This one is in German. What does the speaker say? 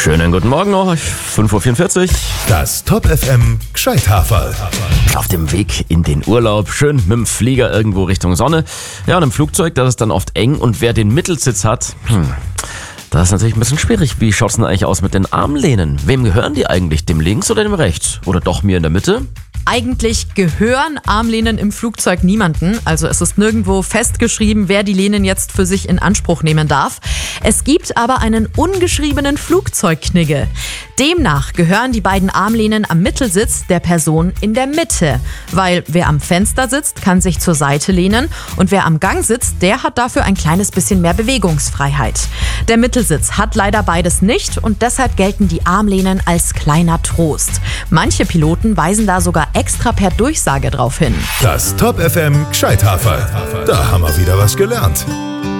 Schönen guten Morgen noch, 5:44 Uhr. Das Top FM Gscheithaferl. Auf dem Weg in den Urlaub, schön mit dem Flieger irgendwo Richtung Sonne. Ja, und im Flugzeug, da ist es dann oft eng und wer den Mittelsitz hat, das ist natürlich ein bisschen schwierig. Wie schaut's denn eigentlich aus mit den Armlehnen? Wem gehören die eigentlich? Dem links oder dem rechts? Oder doch mir in der Mitte? Eigentlich gehören Armlehnen im Flugzeug niemanden. Also es ist nirgendwo festgeschrieben, wer die Lehnen jetzt für sich in Anspruch nehmen darf. Es gibt aber einen ungeschriebenen Flugzeugknigge. Demnach gehören die beiden Armlehnen am Mittelsitz der Person in der Mitte. Weil wer am Fenster sitzt, kann sich zur Seite lehnen und wer am Gang sitzt, der hat dafür ein kleines bisschen mehr Bewegungsfreiheit. Der Mittelsitz hat leider beides nicht und deshalb gelten die Armlehnen als kleiner Trost. Manche Piloten weisen da sogar extra per Durchsage drauf hin. Das Top FM Gscheithaferl. Da haben wir wieder was gelernt.